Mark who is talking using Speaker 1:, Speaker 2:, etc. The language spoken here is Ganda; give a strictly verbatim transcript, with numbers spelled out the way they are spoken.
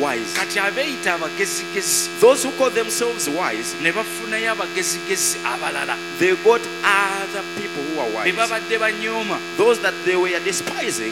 Speaker 1: wise,
Speaker 2: kati abeeyita abagezigezi
Speaker 1: those who call themselves wise,
Speaker 2: ne bafunayo abagezigezi abalala
Speaker 1: they got other people who are
Speaker 2: be
Speaker 1: wise.
Speaker 2: babadde banyooma
Speaker 1: Those that they were despising,